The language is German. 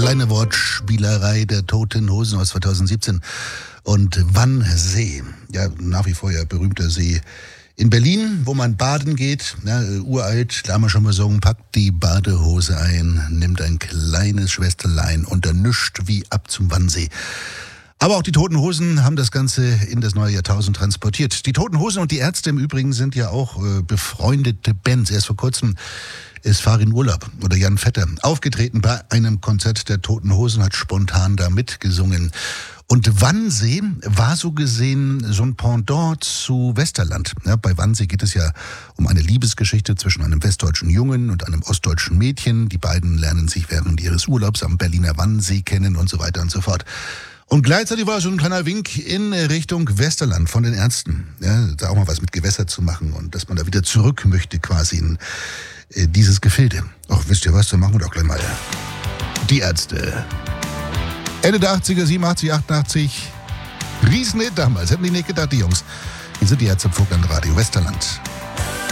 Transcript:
kleine Wortspielerei der Toten Hosen aus 2017. Und Wannsee, ja nach wie vor ja berühmter See in Berlin, wo man baden geht, ja, uralt, da haben wir schon mal gesungen, packt die Badehose ein, nimmt ein kleines Schwesterlein und dann nischt wie ab zum Wannsee. Aber auch die Toten Hosen haben das Ganze in das neue Jahrtausend transportiert. Die Toten Hosen und die Ärzte im Übrigen sind ja auch befreundete Bands. Erst vor kurzem ist Farin Urlaub oder Jan Vetter aufgetreten bei einem Konzert der Toten Hosen, hat spontan da mitgesungen. Und Wannsee war so gesehen so ein Pendant zu Westerland. Ja, bei Wannsee geht es ja um eine Liebesgeschichte zwischen einem westdeutschen Jungen und einem ostdeutschen Mädchen. Die beiden lernen sich während ihres Urlaubs am Berliner Wannsee kennen und so weiter und so fort. Und gleichzeitig war so ein kleiner Wink in Richtung Westerland von den Ärzten. Ja, da auch mal was mit Gewässer zu machen und dass man da wieder zurück möchte quasi in dieses Gefilde. Ach, wisst ihr was, dann machen wir doch gleich mal die Ärzte. Ende der 80er, 87, 88. Riesenhit damals, hätten die nicht gedacht, die Jungs. Hier sind die Ärzte im Vogtland Radio Westerland.